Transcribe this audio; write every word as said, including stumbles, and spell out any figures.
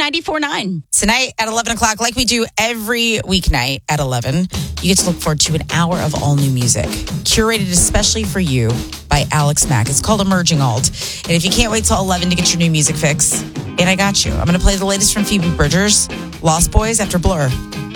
ninety-four point nine. Tonight at eleven o'clock, like we do every weeknight at eleven, you get to look forward to an hour of all new music, curated especially for you by Alex Mack. It's called Emerging Alt. And if you can't wait till eleven to get your new music fix, and I got you. I'm going to play the latest from Phoebe Bridgers, Lost Boys, after Blur.